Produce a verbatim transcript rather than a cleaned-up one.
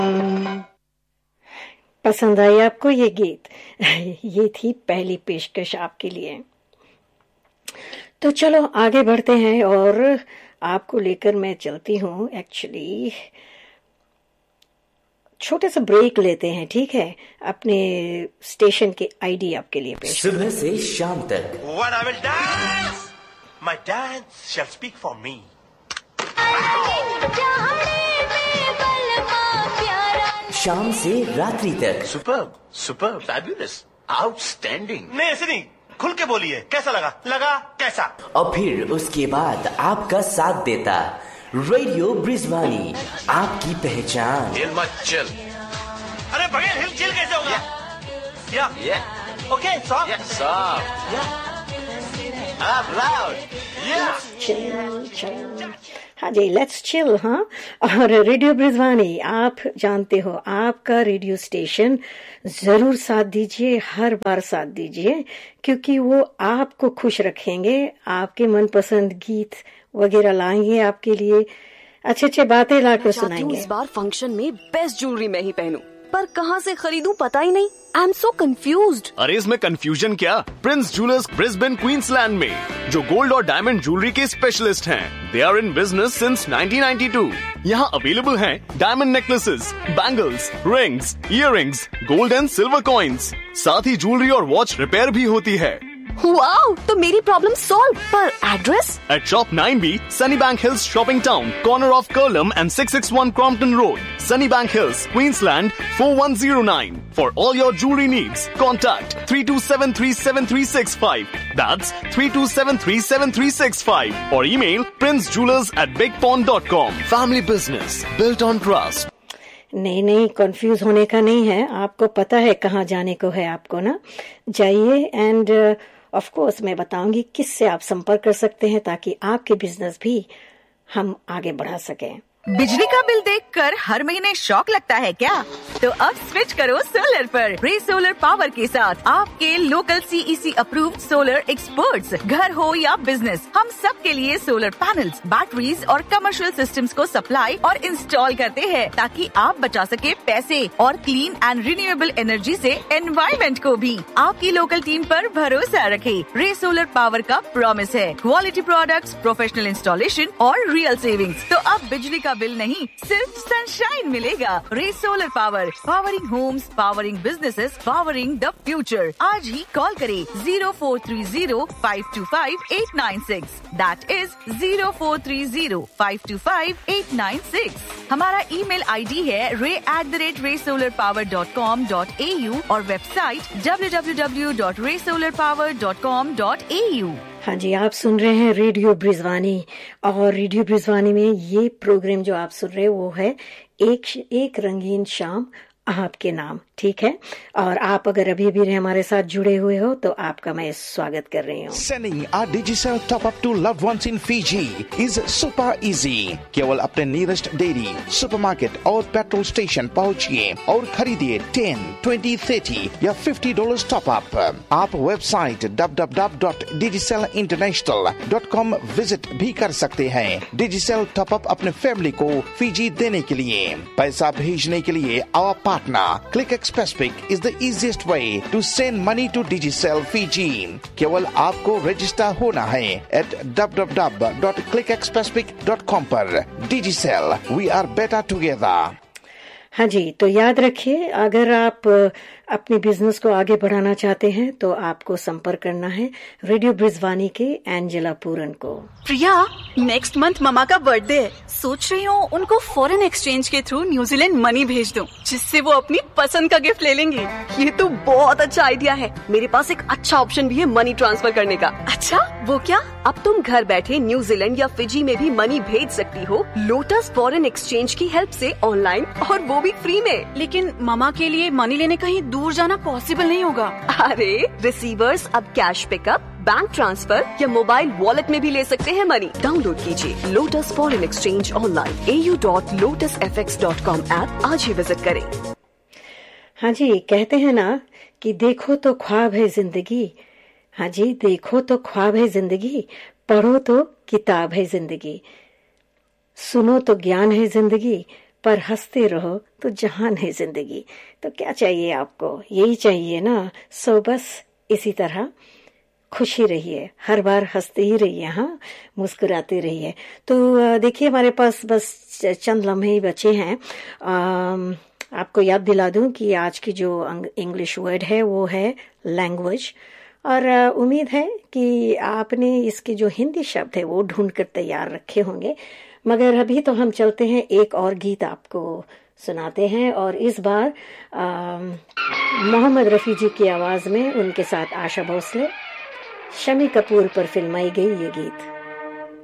पसंद आई आपको ये गीत? ये थी पहली पेशकश आपके लिए। तो चलो आगे बढ़ते हैं और आपको लेकर मैं चलती हूँ। एक्चुअली छोटे से ब्रेक लेते हैं, ठीक है? अपने स्टेशन के आईडी आपके लिए पेश। सुबह से शाम तक When I will dance, my dance shall speak for me. शाम से रात्रि तक Superb, superb, fabulous, outstanding. नहीं ऐसे नहीं, खुल के बोलिए। कैसा लगा? लगा कैसा? और फिर उसके बाद आपका साथ देता रेडियो ब्रिजवानी, आपकी पहचान। हिल मत चिल। अरे बगैर हिल चिल कैसे होगा? या या ओके सॉफ्ट सॉफ्ट या अप लाउड या चिल चिल। हाँ जी, लेट्स चिल। हाँ, और रेडियो ब्रिजवानी आप जानते हो, आपका रेडियो स्टेशन जरूर साथ दीजिए, हर बार साथ दीजिए, क्योंकि वो आपको खुश रखेंगे, आपके मनपसंद गीत वगैरह लाएंगे आपके लिए, अच्छे अच्छे बातें लाकर सुनाएंगे। इस बार फंक्शन में बेस्ट ज्वेलरी मैं ही पहनूं, पर कहाँ से खरीदूं पता ही नहीं। I am so confused. अरे इसमें कंफ्यूजन क्या, प्रिंस ज्वेलर्स ब्रिस्बेन क्वींसलैंड में, जो गोल्ड और डायमंड ज्वेलरी के स्पेशलिस्ट हैं। They are in business since nineteen ninety two. यहाँ अवेलेबल हैं diamond necklaces, bangles, rings, earrings, gold and silver coins, साथ ही ज्वेलरी और वॉच रिपेयर भी होती है। वाओ, तो मेरी प्रॉब्लम सॉल्व। पर address? At Shop nine B, Sunnybank Hills Shopping Town, corner of Curlum and six sixty-one Crompton Road, Sunnybank Hills, Queensland four one zero nine. For all your jewelry needs, contact three two seven three seven three six five. That's three two seven three seven three six five. Or email princejewelers at bigpond dot com. Family business built on trust. नहीं नहीं, confuse होने का नहीं है, आपको पता है कहाँ जाने को है आपको ना। जाइए एंड ऑफ कोर्स मैं बताऊंगी किससे आप संपर्क कर सकते हैं ताकि आपके बिजनेस भी हम आगे बढ़ा सकें। बिजली का बिल देखकर हर महीने शॉक लगता है क्या? तो अब स्विच करो सोलर पर। रे सोलर पावर के साथ आपके local CEC approved solar experts, घर हो या बिजनेस, हम सब के लिए सोलर पैनल्स, बैटरीज और कमर्शियल सिस्टम्स को सप्लाई और इंस्टॉल करते हैं ताकि आप बचा सके पैसे और क्लीन एंड रिन्यूएबल एनर्जी से एनवायरमेंट को भी। आपकी लोकल टीम पर भरोसा रखें। रे सोलर पावर का प्रॉमिस है क्वालिटी प्रोडक्ट्स, प्रोफेशनल इंस्टॉलेशन और रियल सेविंग्स। तो अब बिजली का बिल नहीं, सिर्फ सनशाइन मिलेगा। रे solar power, powering Holmes, powering businesses, powering the future. आज ही कॉल करें zero four three zero five to five eight nine six. That is zero four three zero five to five eight nine six. हमारा email ID है रे at the rate रे solar power dot com dot A you और website W W W dot रे solar power dot com dot A you. हाँ जी, आप सुन रहे हैं रेडियो ब्रिजवानी, और रेडियो ब्रिजवानी में ये प्रोग्राम जो आप सुन रहे हैं वो है एक एक रंगीन शाम आपके नाम, ठीक है? और आप अगर अभी भी हमारे साथ जुड़े हुए हो तो आपका मैं स्वागत कर रही हूँ। Sending a Digicel top up to loved ones in Fiji is super easy. केवल अपने nearest dairy, supermarket और petrol station पहुँचिए और खरीदिए ten, twenty, thirty या fifty dollars top up। आप website W W W dot digicel international dot com visit भी कर सकते हैं। Digicel top up अपने फैमिली को फिजी देने के लिए, पैसा भेजने के लिए our partner Click Express Pic is the easiest way to send money to Digicel Fiji. केवल आपको रजिस्टर होना है at W W W dot click express pick dot com पर। Digicel, we are better together. हाँ जी, तो याद रखिए, अगर आप अपने बिजनेस को आगे बढ़ाना चाहते हैं तो आपको संपर्क करना है रेडियो ब्रिजवानी के एंजेला पूरन को। प्रिया, नेक्स्ट मंथ ममा का बर्थडे है, सोच रही हूँ उनको फॉरेन एक्सचेंज के थ्रू न्यूजीलैंड मनी भेज दूँ, जिससे वो अपनी पसंद का गिफ्ट ले लेंगे। ये तो बहुत अच्छा आइडिया है। मेरे पास एक अच्छा ऑप्शन भी है मनी ट्रांसफर करने का। अच्छा, वो क्या? अब तुम घर बैठे न्यूजीलैंड या फिजी में भी मनी भेज सकती हो लोटस फॉरेन एक्सचेंज की हेल्प से ऑनलाइन, और वो भी फ्री में। लेकिन ममा के लिए मनी लेने कहीं दूर जाना पॉसिबल नहीं होगा। अरे रिसीवर्स अब कैश पिकअप, बैंक ट्रांसफर या मोबाइल वॉलेट में भी ले सकते हैं मनी। डाउनलोड कीजिए लोटस फॉरेन एक्सचेंज ऑनलाइन ए U dot lotus F x dot com app आज ही विजिट करें। हाँ जी, कहते हैं ना कि देखो तो ख्वाब है जिंदगी। हाँ जी, देखो तो ख्वाब है जिंदगी, पढ़ो तो किताब है जिंदगी, सुनो तो ज्ञान है जिंदगी, पर हंसते रहो तो जहान है जिंदगी। तो क्या चाहिए आपको, यही चाहिए ना। सो बस इसी तरह खुशी रहिए, हर बार हंसते ही रहिए, हाँ, मुस्कुराते रहिए। तो देखिए हमारे पास बस चंद लम्हे ही बचे हैं। आ, आपको याद दिला दूं कि आज की जो इंग्लिश वर्ड है वो है लैंग्वेज, और उम्मीद है कि आपने इसके जो हिंदी शब्द है वो ढूंढ कर तैयार रखे होंगे। मगर अभी तो हम चलते हैं, एक और गीत आपको सुनाते हैं, और इस बार मोहम्मद रफ़ी जी की आवाज़ में, उनके साथ आशा भोसले, शमी कपूर पर फिल्माई गई ये गीत।